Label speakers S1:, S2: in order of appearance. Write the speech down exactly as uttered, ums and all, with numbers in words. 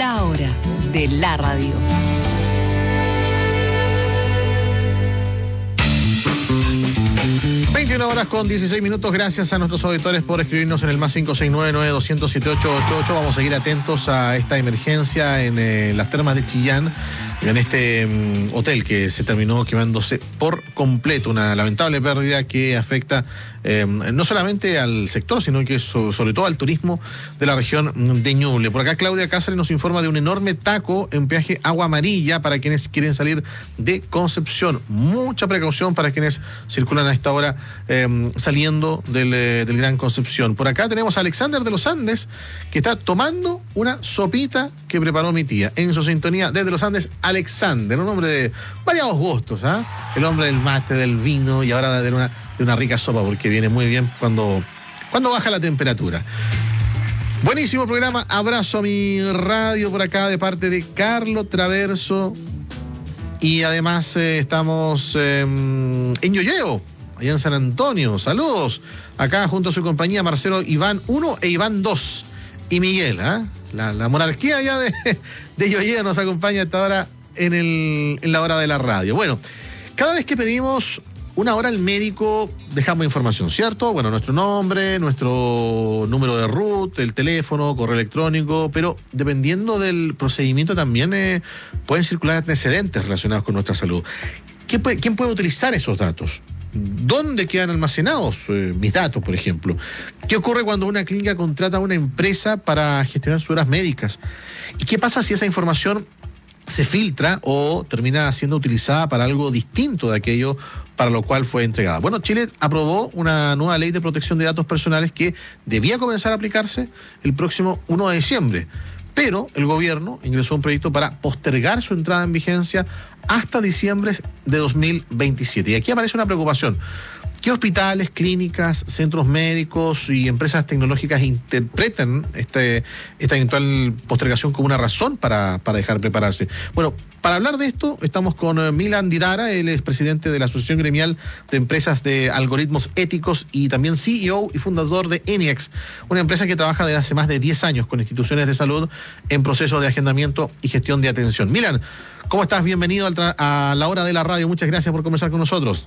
S1: La hora de la radio.
S2: veintiuna horas con dieciséis minutos. Gracias a nuestros auditores por escribirnos en el más cinco seis nueve nueve dos cero cero siete ocho ocho ocho. Vamos a seguir atentos a esta emergencia en eh, las termas de Chillán, en este um, hotel que se terminó quemándose por completo. Una lamentable pérdida que afecta eh, no solamente al sector, sino que so, sobre todo al turismo de la región de Ñuble. Por acá Claudia Cáceres nos informa de un enorme taco en peaje Agua Amarilla para quienes quieren salir de Concepción. Mucha precaución para quienes circulan a esta hora eh, saliendo del, del Gran Concepción. Por acá tenemos a Alexander de los Andes, que está tomando una sopita que preparó mi tía. En su sintonía desde los Andes, Alexander, un hombre de variados gustos, ¿ah? ¿eh? El hombre del mate, del vino y ahora de una, de una rica sopa, porque viene muy bien cuando, cuando baja la temperatura. Buenísimo programa. Abrazo a mi radio por acá de parte de Carlos Traverso. Y además eh, estamos eh, en Yoyeo, allá en San Antonio. Saludos. Acá junto a su compañía Marcelo Iván uno e Iván dos. Y Miguel, ¿ah? ¿eh? La, la monarquía ya de, de Yoyeo nos acompaña a esta hora en, el, en la hora de la radio. Bueno, cada vez que pedimos una hora al médico, dejamos información, ¿cierto? Bueno, nuestro nombre, nuestro número de R U T, el teléfono, correo electrónico, pero dependiendo del procedimiento también eh, pueden circular antecedentes relacionados con nuestra salud. ¿Qué puede, ¿Quién puede utilizar esos datos? ¿Dónde quedan almacenados eh, mis datos, por ejemplo? ¿Qué ocurre cuando una clínica contrata a una empresa para gestionar sus horas médicas? ¿Y qué pasa si esa información se filtra o termina siendo utilizada para algo distinto de aquello para lo cual fue entregada? Bueno, Chile aprobó una nueva ley de protección de datos personales que debía comenzar a aplicarse el próximo primero de diciembre. Pero el gobierno ingresó un proyecto para postergar su entrada en vigencia hasta diciembre de dos mil veintisiete. Y aquí aparece una preocupación. ¿Qué hospitales, clínicas, centros médicos y empresas tecnológicas interpretan este, esta eventual postergación como una razón para, para dejar prepararse? Bueno, para hablar de esto estamos con Milan Didara, él es presidente de la Asociación Gremial de Empresas de Algoritmos Éticos y también C E O y fundador de Eniax, una empresa que trabaja desde hace más de diez años con instituciones de salud en procesos de agendamiento y gestión de atención. Milan, ¿cómo estás? Bienvenido a la hora de la radio. Muchas gracias por conversar con nosotros.